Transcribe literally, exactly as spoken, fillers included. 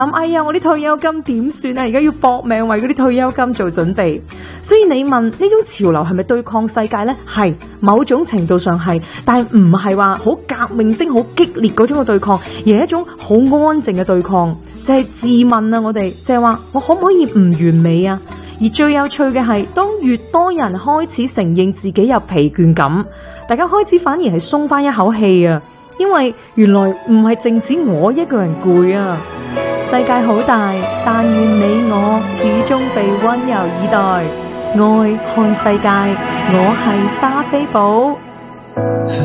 諗哎呀，我啲退休金點算啊？而家要搏命為嗰啲退休金做準備。所以你問呢種潮流係咪對抗世界呢？係，某種程度上係，但係唔係話好革命性、好激烈嗰種嘅對抗，而係一種好安靜嘅對抗。就係自問啊，我哋就係話我可唔可以唔完美啊？而最有趣嘅係，當越多人開始承認自己有疲倦感，大家開始反而係鬆翻一口氣啊！因為原來唔係淨止我一個人攰啊！世界好大，但願你我始終被溫柔以待。愛看世界，我係莎菲寶。